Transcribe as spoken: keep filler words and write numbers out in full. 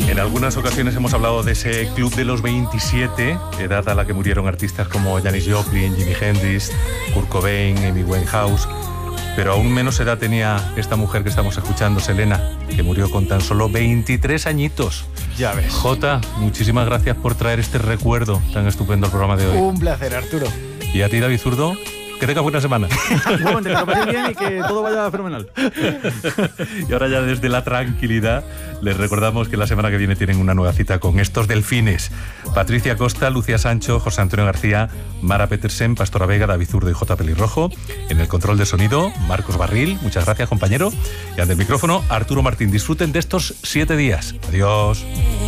En algunas ocasiones hemos hablado de ese club de los veintisiete, edad a la que murieron artistas como Janis Joplin, Jimi Hendrix, Kurt Cobain, Amy Winehouse. Pero aún menos edad tenía esta mujer que estamos escuchando, Selena, que murió con tan solo veintitrés añitos. Ya ves. Jota, muchísimas gracias por traer este recuerdo tan estupendo al programa de hoy. Un placer, Arturo. Y a ti, David Zurdo, que tengas buena semana. Igualmente, que lo paséis bien y que todo vaya fenomenal. Y ahora ya desde la tranquilidad les recordamos que la semana que viene tienen una nueva cita con estos delfines. Patricia Costa, Lucía Sancho, José Antonio García, Mara Petersen, Pastora Vega, David Zurdo y J. Pelirrojo. En el control de sonido, Marcos Barril. Muchas gracias, compañero. Y ante el micrófono, Arturo Martín. Disfruten de estos siete días. Adiós.